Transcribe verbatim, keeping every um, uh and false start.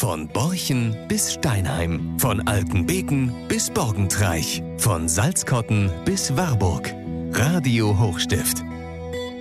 Von Borchen bis Steinheim, von Altenbeken bis Borgentreich, von Salzkotten bis Warburg. Radio Hochstift.